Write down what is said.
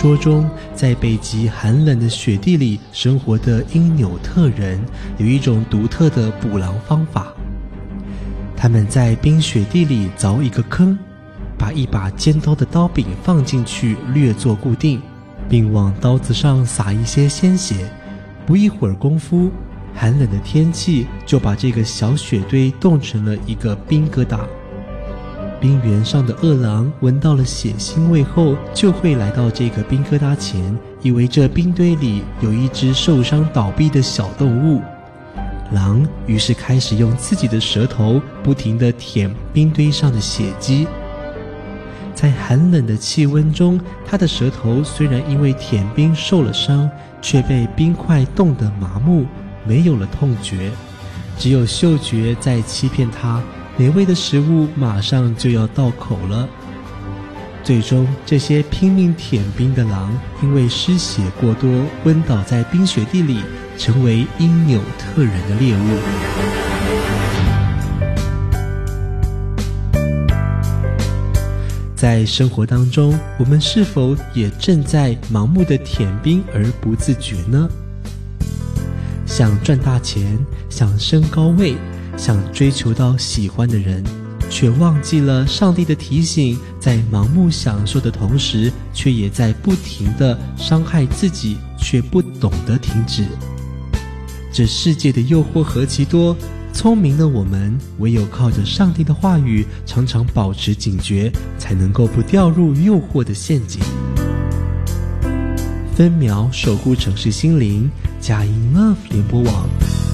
说中，在北极寒冷的雪地里生活的因纽特人有一种独特的捕狼方法。他们在冰雪地里凿一个坑，把一把尖刀的刀柄放进去略作固定，并往刀子上撒一些鲜血。不一会儿功夫，寒冷的天气就把这个小雪堆冻成了一个冰疙瘩。冰原上的饿狼闻到了血腥味后，就会来到这个冰疙瘩前，以为这冰堆里有一只受伤倒闭的小动物。狼于是开始用自己的舌头不停地舔冰堆上的血迹。在寒冷的气温中，他的舌头虽然因为舔冰受了伤，却被冰块冻得麻木，没有了痛觉，只有嗅觉在欺骗他，美味的食物马上就要到口了。最终，这些拼命舔冰的狼因为失血过多，昏倒在冰雪地里，成为因纽特人的猎物。在生活当中，我们是否也正在盲目的舔冰而不自觉呢？想赚大钱，想升高位，想追求到喜欢的人，却忘记了上帝的提醒，在盲目享受的同时，却也在不停地伤害自己，却不懂得停止。这世界的诱惑何其多，聪明的我们唯有靠着上帝的话语，常常保持警觉，才能够不掉入诱惑的陷阱。分秒守护城市心灵，佳音 Love 联播网。